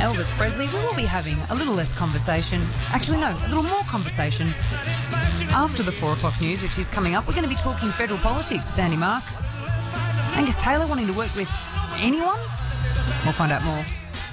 Elvis Presley, we will be having a little less conversation. Actually, no, a little more conversation after the 4 o'clock news, which is coming up. We're going to be talking federal politics with Andy Marks. Angus Taylor wanting to work with anyone? We'll find out more.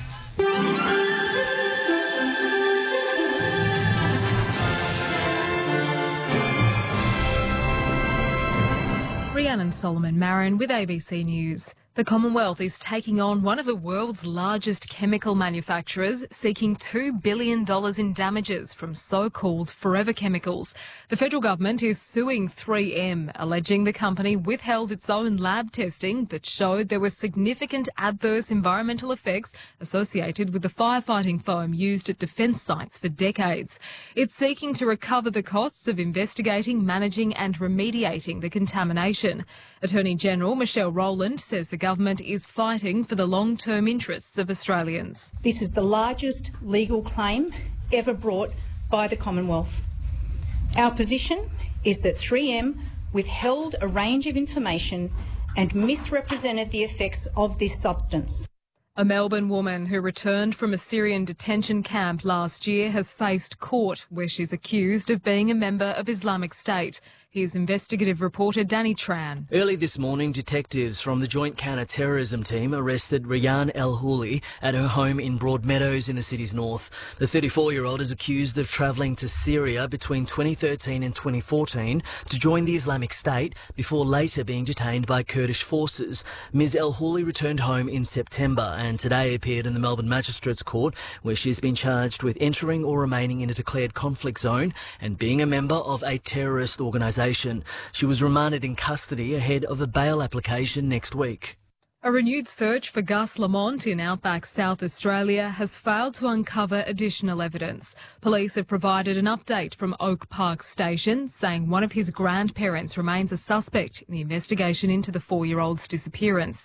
Rhiannon Solomon-Marin with ABC News. The Commonwealth is taking on one of the world's largest chemical manufacturers, seeking $2 billion in damages from so-called forever chemicals. The federal government is suing 3M, alleging the company withheld its own lab testing that showed there were significant adverse environmental effects associated with the firefighting foam used at defence sites for decades. It's seeking to recover the costs of investigating, managing and remediating the contamination. Attorney General Michelle Rowland says the government is fighting for the long-term interests of Australians. This is the largest legal claim ever brought by the Commonwealth. Our position is that 3M withheld a range of information and misrepresented the effects of this substance. A Melbourne woman who returned from a Syrian detention camp last year has faced court where she's accused of being a member of Islamic State. Here's investigative reporter Danny Tran. Early this morning, detectives from the Joint Counter-Terrorism Team arrested Rayyan El-Houli at her home in Broadmeadows in the city's north. The 34-year-old is accused of travelling to Syria between 2013 and 2014 to join the Islamic State before later being detained by Kurdish forces. Ms El-Houli returned home in September and today appeared in the Melbourne Magistrates Court, where she's been charged with entering or remaining in a declared conflict zone and being a member of a terrorist organisation. She was remanded in custody ahead of a bail application next week. A renewed search for Gus Lamont in outback South Australia has failed to uncover additional evidence. Police have provided an update from Oak Park Station, saying one of his grandparents remains a suspect in the investigation into the 4-year-old's disappearance.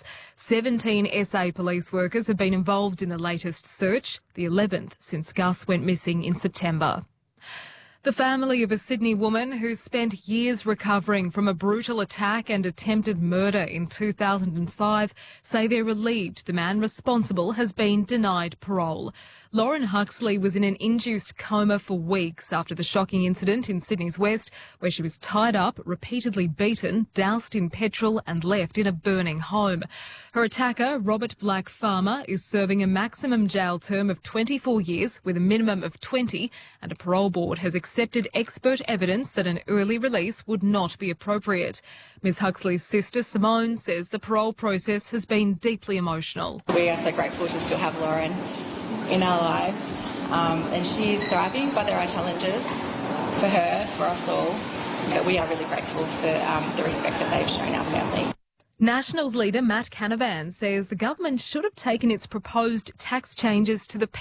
17 SA police workers have been involved in the latest search, the 11th since Gus went missing in September. The family of a Sydney woman who spent years recovering from a brutal attack and attempted murder in 2005 say they're relieved the man responsible has been denied parole. Lauren Huxley was in an induced coma for weeks after the shocking incident in Sydney's West, where she was tied up, repeatedly beaten, doused in petrol and left in a burning home. Her attacker, Robert Black Farmer, is serving a maximum jail term of 24 years with a minimum of 20, and a parole board has accepted expert evidence that an early release would not be appropriate. Ms Huxley's sister, Simone, says the parole process has been deeply emotional. We are so grateful to still have Lauren in our lives, and she is thriving, but there are challenges for her, for us all, but we are really grateful for the respect that they've shown our family. Nationals leader Matt Canavan says the government should have taken its proposed tax changes to the